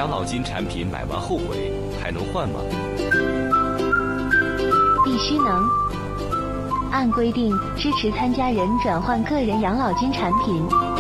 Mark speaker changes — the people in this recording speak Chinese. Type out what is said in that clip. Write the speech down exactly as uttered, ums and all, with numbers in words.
Speaker 1: 养老金产品买完后悔还能换吗？
Speaker 2: 必须能。按规定支持参加人转换个人养老金产品。